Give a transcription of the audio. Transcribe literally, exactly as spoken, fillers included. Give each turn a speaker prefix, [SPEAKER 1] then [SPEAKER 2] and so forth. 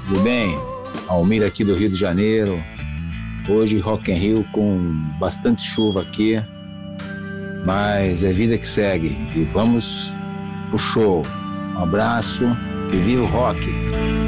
[SPEAKER 1] Tudo bem? Almir aqui do Rio de Janeiro. Hoje Rock in Rio com bastante chuva aqui, mas é vida que segue e vamos pro show. Um abraço e viva o rock!